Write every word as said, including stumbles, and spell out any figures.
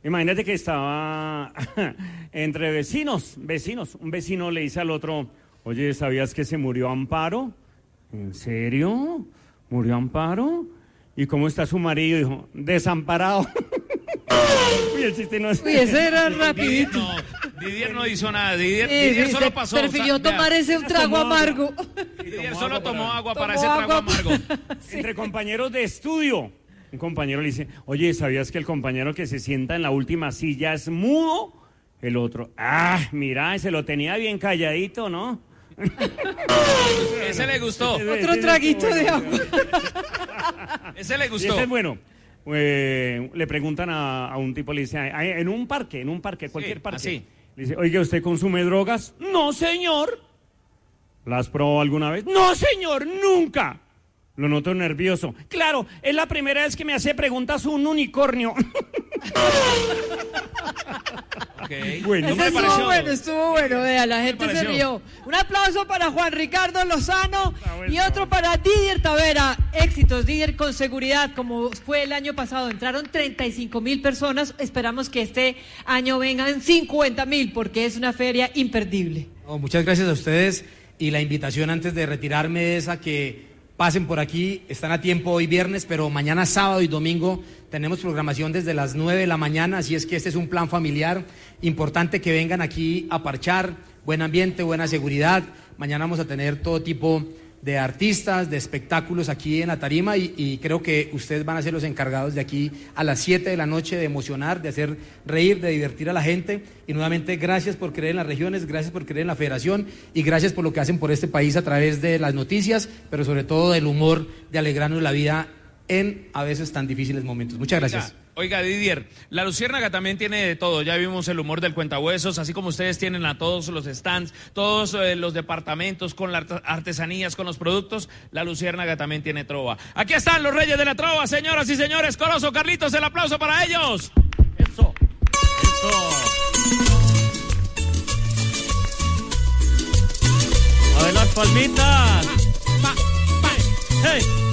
Imagínate que estaba entre vecinos, vecinos. Un vecino le dice al otro, oye, ¿sabías que se murió Amparo? ¿En serio? ¿Murió Amparo? ¿Y cómo está su marido? Dijo, desamparado. Uy, el chiste no es... Uy, ese era rapidito. No, Didier no hizo nada. Didier, Sí, Didier sí, solo se pasó. prefirió o sea, tomar vea, ese un trago amargo. Didier Tomó solo agua tomó para- agua para Tomó ese trago agua. amargo. Sí. Entre compañeros de estudio. Un compañero le dice, oye, ¿sabías que el compañero que se sienta en la última silla es mudo? El otro, ah, mira, se lo tenía bien calladito, ¿no? Ese le gustó. Otro traguito de agua. Ese le Y gustó. ese es bueno. Eh, le preguntan a, a un tipo, le dice, "Ay, en un parque, en un parque, cualquier Sí, parque. así. Le dice, oiga, ¿usted consume drogas? No, señor. ¿La has probado alguna vez? No, señor, nunca. Lo noto nervioso. Claro, es la primera vez que me hace preguntas un unicornio. Okay. Bueno, Ese me estuvo pareció. bueno, estuvo bueno, vea, la gente se pareció? rió. Un aplauso para Juan Ricardo Lozano Ah, bueno. y otro para Didier Tavera. Éxitos, Didier, con seguridad, como fue el año pasado. Entraron treinta y cinco mil personas. Esperamos que este año vengan cincuenta mil, porque es una feria imperdible. No, muchas gracias a ustedes y la invitación antes de retirarme es a que pasen por aquí, están a tiempo hoy viernes, pero mañana sábado y domingo tenemos programación desde las nueve de la mañana, así es que este es un plan familiar, importante que vengan aquí a parchar, buen ambiente, buena seguridad, mañana vamos a tener todo tipo de artistas, de espectáculos aquí en la tarima y, y creo que ustedes van a ser los encargados de aquí a las siete de la noche de emocionar, de hacer reír, de divertir a la gente y nuevamente gracias por creer en las regiones, gracias por creer en la federación y gracias por lo que hacen por este país a través de las noticias, pero sobre todo del humor, de alegrarnos la vida en a veces tan difíciles momentos. Muchas gracias. Oiga, oiga, Didier, la Luciérnaga también tiene de todo. Ya vimos el humor del cuentahuesos, así como ustedes tienen a todos los stands, todos eh, los departamentos con las artesanías, con los productos. La Luciérnaga también tiene trova. Aquí están los reyes de la trova, señoras y señores. Corozo, Carlitos, el aplauso para ellos. Eso, eso. A ver las palmitas. Pa, pa. Hey.